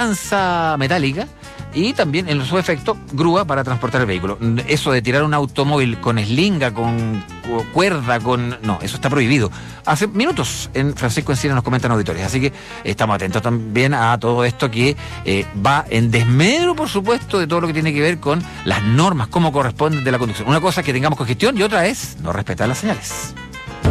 lanza metálica y también en su efecto grúa para transportar el vehículo. Eso de tirar un automóvil con eslinga, con cuerda, no, eso está prohibido. Hace minutos en Francisco Encina nos comentan auditores, así que estamos atentos también a todo esto que va en desmedro, por supuesto, de todo lo que tiene que ver con las normas, cómo corresponde de la conducción. Una cosa es que tengamos congestión y otra es no respetar las señales.